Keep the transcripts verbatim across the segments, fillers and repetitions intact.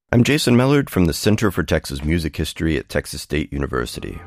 I'm Jason Mellard from the Center for Texas Music History at Texas State University.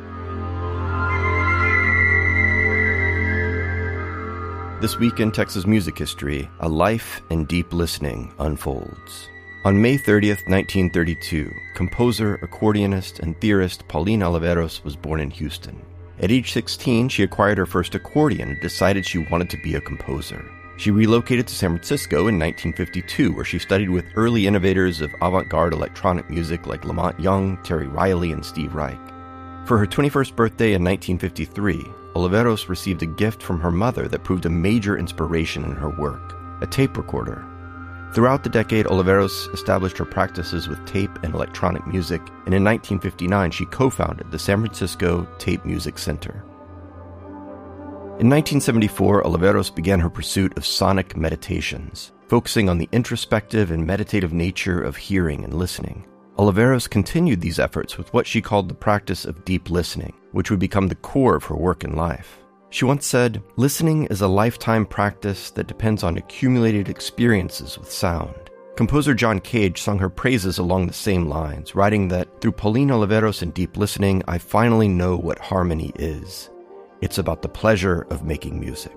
This week in Texas Music History, a life in deep listening unfolds. On May thirtieth, nineteen thirty-two, composer, accordionist, and theorist Pauline Oliveros was born in Houston. At age sixteen, she acquired her first accordion and decided she wanted to be a composer. She relocated to San Francisco in nineteen fifty-two, where she studied with early innovators of avant-garde electronic music like Lamont Young, Terry Riley, and Steve Reich. For her twenty-first birthday in nineteen fifty-three, Oliveros received a gift from her mother that proved a major inspiration in her work, a tape recorder. Throughout the decade, Oliveros established her practices with tape and electronic music, and in nineteen fifty-nine she co-founded the San Francisco Tape Music Center. In nineteen seventy-four, Oliveros began her pursuit of sonic meditations, focusing on the introspective and meditative nature of hearing and listening. Oliveros continued these efforts with what she called the practice of deep listening, which would become the core of her work in life. She once said, "Listening is a lifetime practice that depends on accumulated experiences with sound." Composer John Cage sung her praises along the same lines, writing that, "Through Pauline Oliveros and deep listening, I finally know what harmony is. It's about the pleasure of making music."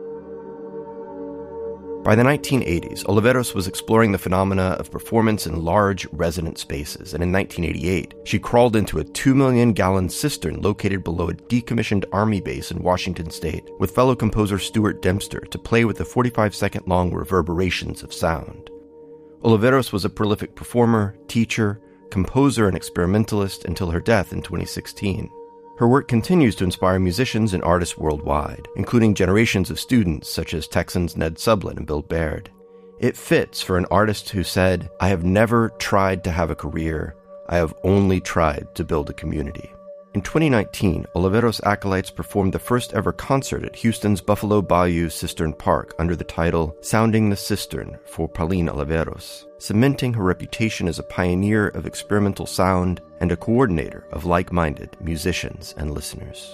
By the nineteen eighties, Oliveros was exploring the phenomena of performance in large resonant spaces, and in nineteen eighty-eight, she crawled into a two million gallon cistern located below a decommissioned Army base in Washington state with fellow composer Stuart Dempster to play with the forty-five second long reverberations of sound. Oliveros was a prolific performer, teacher, composer, and experimentalist until her death in twenty sixteen. Her work continues to inspire musicians and artists worldwide, including generations of students such as Texans Ned Sublin and Bill Baird. It fits for an artist who said, "I have never tried to have a career. I have only tried to build a community." In twenty nineteen, Oliveros acolytes performed the first ever concert at Houston's Buffalo Bayou Cistern Park under the title Sounding the Cistern for Pauline Oliveros, cementing her reputation as a pioneer of experimental sound and a coordinator of like-minded musicians and listeners.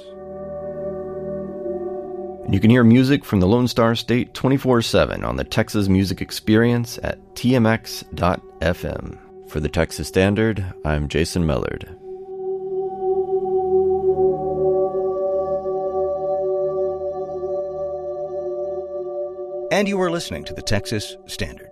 And you can hear music from the Lone Star State twenty-four seven on the Texas Music Experience at T M X dot F M. For the Texas Standard, I'm Jason Mellard. And you are listening to the Texas Standard.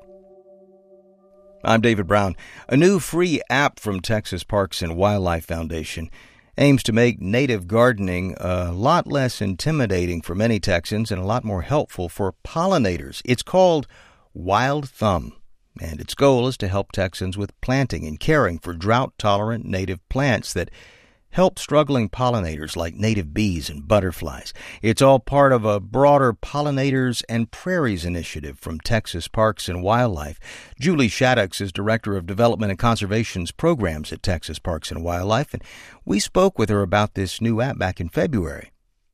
I'm David Brown. A new free app from Texas Parks and Wildlife Foundation aims to make native gardening a lot less intimidating for many Texans and a lot more helpful for pollinators. It's called Wild Thumb, and its goal is to help Texans with planting and caring for drought-tolerant native plants that help struggling pollinators like native bees and butterflies. It's all part of a broader Pollinators and Prairies initiative from Texas Parks and Wildlife. Julie Shaddix is Director of Development and Conservation's programs at Texas Parks and Wildlife, and we spoke with her about this new app back in February.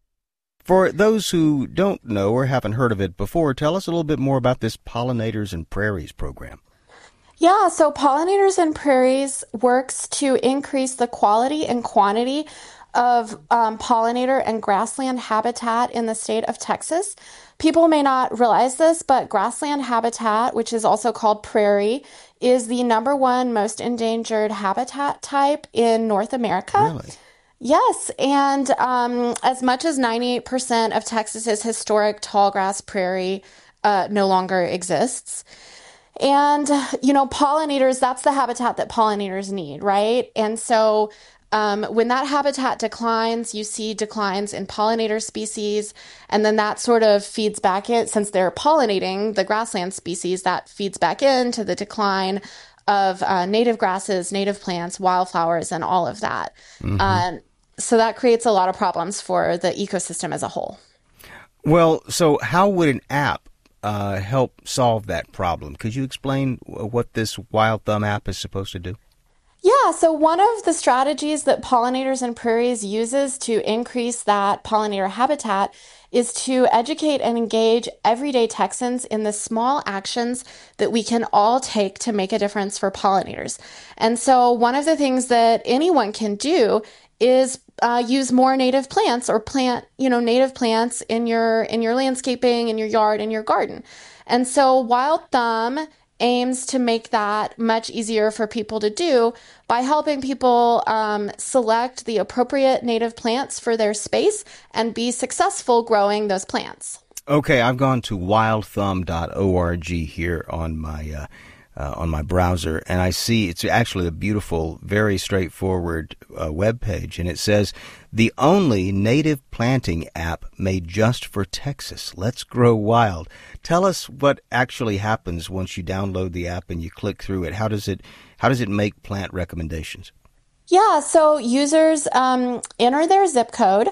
For those who don't know or haven't heard of it before, tell us a little bit more about this Pollinators and Prairies program. Yeah, so Pollinators and Prairies works to increase the quality and quantity of um, pollinator and grassland habitat in the state of Texas. People may not realize this, but grassland habitat, which is also called prairie, is the number one most endangered habitat type in North America. Really? Yes, and um, as much as ninety-eight percent of Texas's historic tallgrass prairie uh, no longer exists. And, you know, pollinators, that's the habitat that pollinators need, right? And so um, when that habitat declines, you see declines in pollinator species, and then that sort of feeds back in, since they're pollinating the grassland species, that feeds back into the decline of uh, native grasses, native plants, wildflowers, and all of that. Mm-hmm. Um, so that creates a lot of problems for the ecosystem as a whole. Well, so how would an app Uh, help solve that problem? Could you explain what this Wild Thumb app is supposed to do? Yeah, so one of the strategies that Pollinators and Prairies uses to increase that pollinator habitat is to educate and engage everyday Texans in the small actions that we can all take to make a difference for pollinators. And so one of the things that anyone can do is uh, use more native plants or plant, you know, native plants in your in your landscaping, in your yard, in your garden. And so Wild Thumb aims to make that much easier for people to do by helping people um, select the appropriate native plants for their space and be successful growing those plants. Okay, I've gone to wild thumb dot org here on my uh, uh, on my browser, and I see it's actually a beautiful, very straightforward uh, web page, and it says the only native planting app made just for Texas. Let's Grow Wild. Tell us what actually happens once you download the app and you click through it. How does it how does it make plant recommendations? Yeah, so users um, enter their zip code.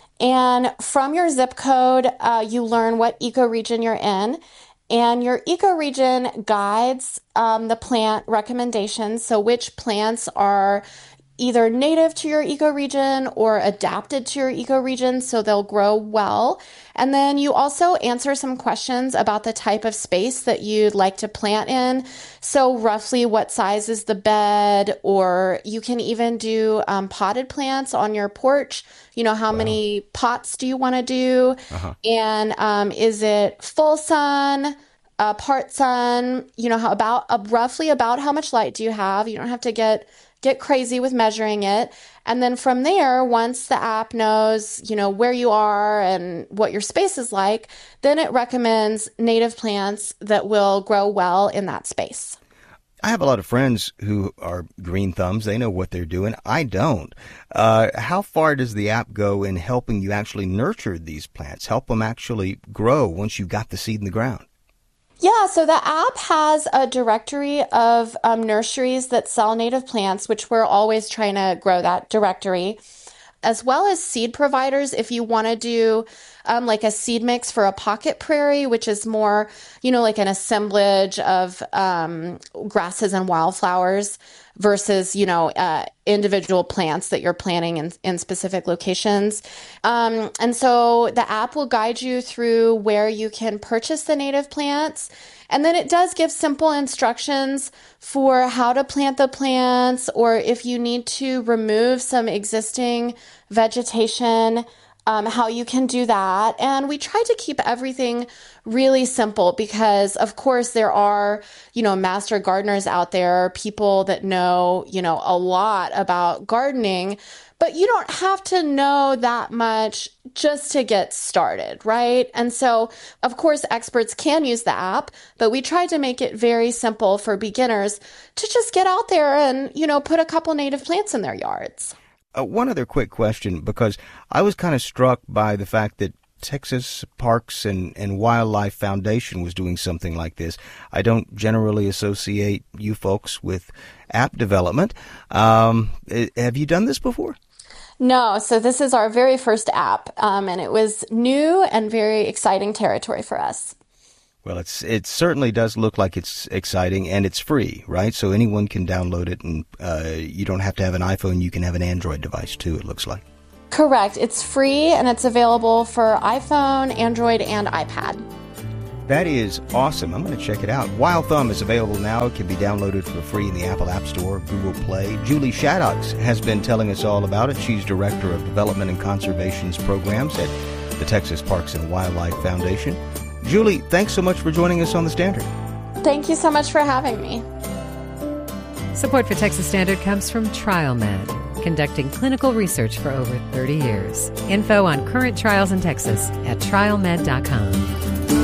And from your zip code, uh, you learn what ecoregion you're in. And your ecoregion guides um, the plant recommendations. So which plants are either native to your ecoregion or adapted to your ecoregion, so they'll grow well. And then you also answer some questions about the type of space that you'd like to plant in. So roughly what size is the bed, or you can even do um, potted plants on your porch. You know, how wow. many pots do you want to do? Uh-huh. And um, is it full sun, uh, part sun? You know, how about uh, roughly about how much light do you have? You don't have to get get crazy with measuring it. And then from there, once the app knows, you know, where you are and what your space is like, then it recommends native plants that will grow well in that space. I have a lot of friends who are green thumbs. They know what they're doing. I don't. Uh, how far does the app go in helping you actually nurture these plants, help them actually grow once you've got the seed in the ground? Yeah, so the app has a directory of um, nurseries that sell native plants, which we're always trying to grow that directory, as well as seed providers if you want to do um, like a seed mix for a pocket prairie, which is more, you know, like an assemblage of um, grasses and wildflowers versus, you know, uh, individual plants that you're planting in, in specific locations. Um, and so the app will guide you through where you can purchase the native plants. And then it does give simple instructions for how to plant the plants, or if you need to remove some existing vegetation, um, how you can do that. And we try to keep everything really simple because, of course, there are, you know, master gardeners out there, people that know, you know, a lot about gardening, but you don't have to know that much just to get started, right? And so, of course, experts can use the app, but we try to make it very simple for beginners to just get out there and, you know, put a couple native plants in their yards. Uh, one other quick question, because I was kind of struck by the fact that Texas Parks and, and Wildlife Foundation was doing something like this. I don't generally associate you folks with app development. Um, have you done this before? No, so this is our very first app, um, and it was new and very exciting territory for us. Well, it's it certainly does look like it's exciting, and it's free, right? So anyone can download it, and uh, you don't have to have an iPhone. You can have an Android device, too, it looks like. Correct. It's free, and it's available for iPhone, Android, and iPad. That is awesome. I'm going to check it out. Wild Thumb is available now. It can be downloaded for free in the Apple App Store, Google Play. Julie Shaddux has been telling us all about it. She's Director of Development and Conservations Programs at the Texas Parks and Wildlife Foundation. Julie, thanks so much for joining us on The Standard. Thank you so much for having me. Support for Texas Standard comes from TrialMed, conducting clinical research for over thirty years. Info on current trials in Texas at trial med dot com.